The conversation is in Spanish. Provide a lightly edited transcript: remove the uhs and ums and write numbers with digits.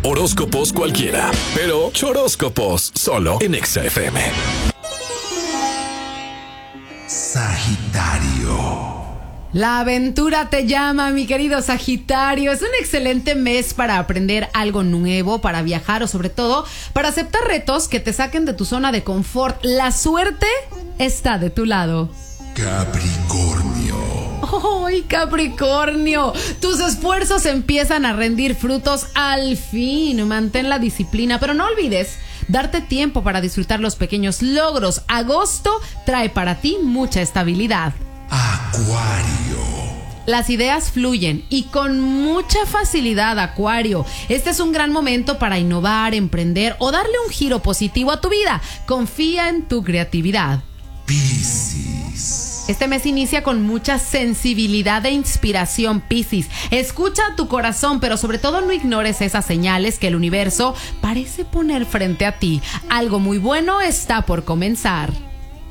Horóscopos cualquiera, pero choróscopos solo en Exa FM. Sagitario. La aventura te llama, mi querido Sagitario. Es un excelente mes para aprender algo nuevo, para viajar o sobre todo para aceptar retos que te saquen de tu zona de confort. La suerte está de tu lado. Capricornio. ¡Ay, Capricornio! Tus esfuerzos empiezan a rendir frutos al fin. Mantén la disciplina, pero no olvides darte tiempo para disfrutar los pequeños logros. Agosto trae para ti mucha estabilidad. Acuario. Las ideas fluyen y con mucha facilidad, Acuario. Este es un gran momento para innovar, emprender o darle un giro positivo a tu vida. Confía en tu creatividad. Piscis. Este mes inicia con mucha sensibilidad e inspiración, Piscis. Escucha a tu corazón, pero sobre todo no ignores esas señales que el universo parece poner frente a ti. Algo muy bueno está por comenzar.